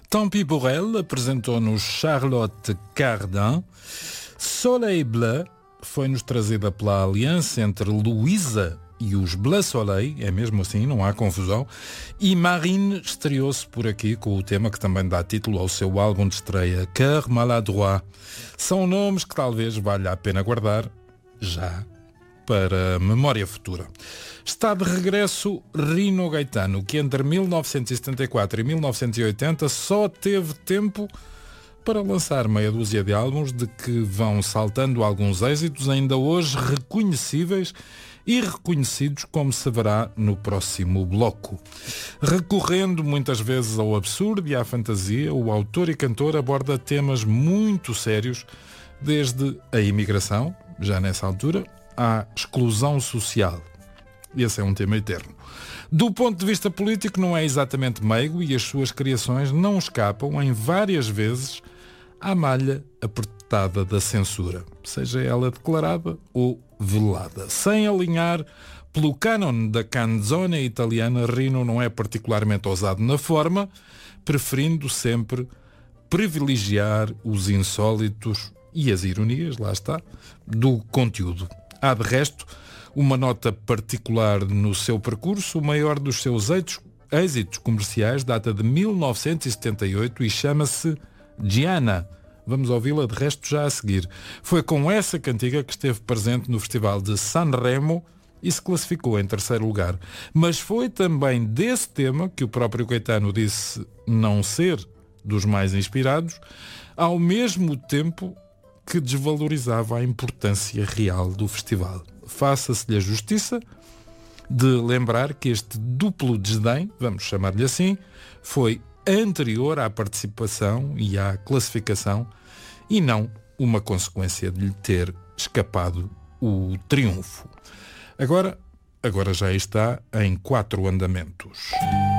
Tant pis pour elle apresentou-nos Charlotte Cardin. Soleil Bleu foi-nos trazida pela aliança entre Luísa e os Bleu Soleil, é mesmo assim, não há confusão, e Marine estreou-se por aqui com o tema que também dá título ao seu álbum de estreia, Cœur Maladroit. São nomes que talvez valha a pena guardar, já, para a memória futura. Está de regresso Rino Gaetano, que entre 1974 e 1980 só teve tempo para lançar meia dúzia de álbuns de que vão saltando alguns êxitos ainda hoje reconhecíveis e reconhecidos, como se verá no próximo bloco. Recorrendo muitas vezes ao absurdo e à fantasia, o autor e cantor aborda temas muito sérios, desde a imigração, já nessa altura, à exclusão social. Esse é um tema eterno. Do ponto de vista político, não é exatamente meigo e as suas criações não escapam, em várias vezes, à malha apertada da censura, seja ela declarada ou velada. Sem alinhar pelo cânon da canzone italiana, Rino não é particularmente ousado na forma, preferindo sempre privilegiar os insólitos e as ironias, lá está, do conteúdo. Há, de resto, uma nota particular no seu percurso. O maior dos seus êxitos comerciais data de 1978 e chama-se Gianna. Vamos ouvi-la, de resto, já a seguir. Foi com essa cantiga que esteve presente no Festival de Sanremo e se classificou em terceiro lugar. Mas foi também desse tema que o próprio Caetano disse não ser dos mais inspirados, ao mesmo tempo que desvalorizava a importância real do festival. Faça-se-lhe a justiça de lembrar que este duplo desdém, vamos chamar-lhe assim, foi anterior à participação e à classificação e não uma consequência de lhe ter escapado o triunfo. Agora já está em 4 andamentos.